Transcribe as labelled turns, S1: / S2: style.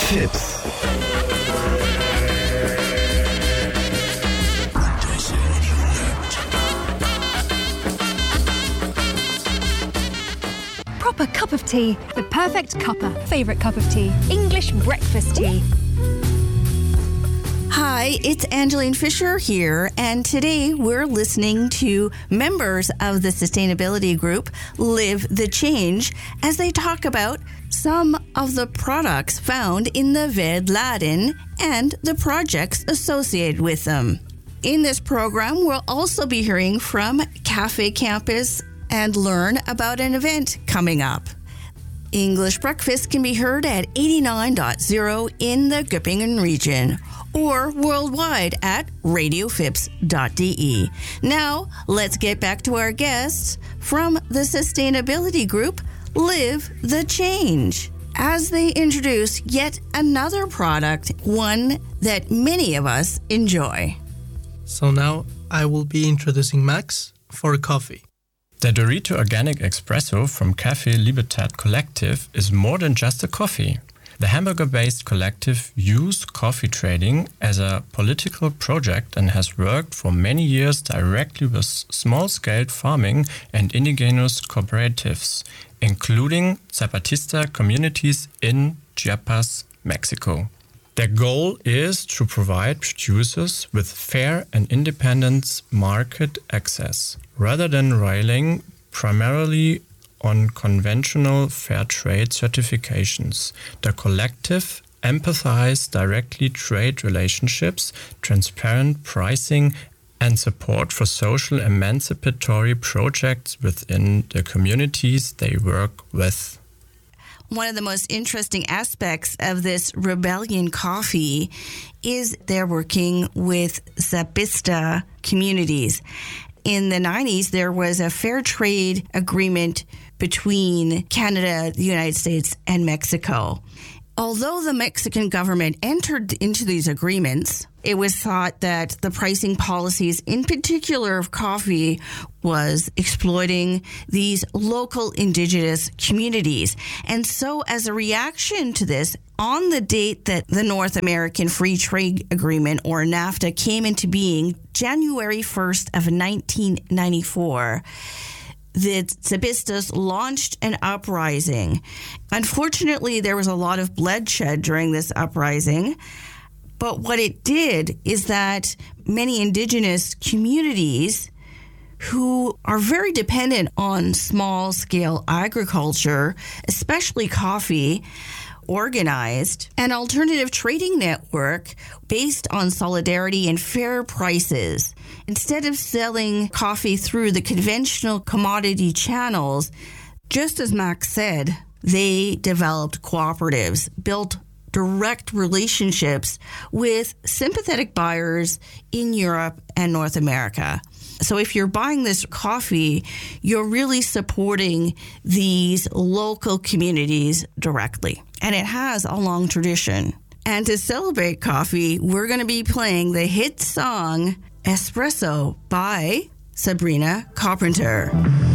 S1: Fips.
S2: Proper cup of tea. The perfect cuppa. Favourite cup of tea. English breakfast tea.
S3: Hi, it's Angeline Fisher here, and today we're listening to members of the sustainability group Live the Change as they talk about some of the products found in the Vedladen and the projects associated with them. In this program, we'll also be hearing from Cafe Campus and learn about an event coming up. English Breakfast can be heard at 89.0 in the Göppingen region or worldwide at radiofips.de. Now, let's get back to our guests from the sustainability group Live the Change as they introduce yet another product, one that many of us enjoy.
S4: So now I will be introducing Max for coffee.
S5: The Dorito Organic Espresso from Café Libertad Collective is more than just a coffee. The Hamburger-based collective used coffee trading as a political project and has worked for many years directly with small-scale farming and indigenous cooperatives, including Zapatista communities in Chiapas, Mexico. Their goal is to provide producers with fair and independent market access, rather than relying primarily on conventional fair trade certifications. The collective emphasizes directly trade relationships, transparent pricing, and support for social emancipatory projects within the communities they work with.
S3: One of the most interesting aspects of this Rebellion coffee is they're working with Zapatista communities. In the 90s, there was a fair trade agreement between Canada, the United States, and Mexico. Although the Mexican government entered into these agreements, it was thought that the pricing policies, in particular of coffee, was exploiting these local indigenous communities. And so as a reaction to this, on the date that the North American Free Trade Agreement, or NAFTA, came into being, January 1st of 1994, the Zapatistas launched an uprising. Unfortunately, there was a lot of bloodshed during this uprising. But what it did is that many indigenous communities who are very dependent on small-scale agriculture, especially coffee, organized an alternative trading network based on solidarity and fair prices. Instead of selling coffee through the conventional commodity channels, just as Max said, they developed cooperatives, built direct relationships with sympathetic buyers in Europe and North America. So if you're buying this coffee, you're really supporting these local communities directly. And it has a long tradition. And to celebrate coffee, we're going to be playing the hit song Espresso by Sabrina Carpenter.